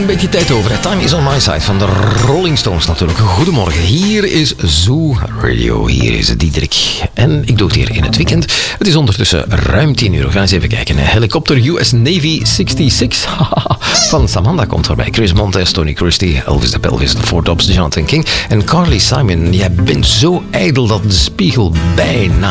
Een beetje tijd over. Time is on my side van de Rolling Stones natuurlijk. Goedemorgen, hier is Zoo Radio. Hier is Diederik. En ik doe het hier in het weekend. Het is ondertussen ruim 10 uur. We gaan eens even kijken. Een helikopter US Navy 66 van Samantha komt voorbij. Chris Montes, Tony Christie, Elvis de Pelvis, The Four Tops, Jonathan King en Carly Simon. Jij bent zo ijdel dat de spiegel bijna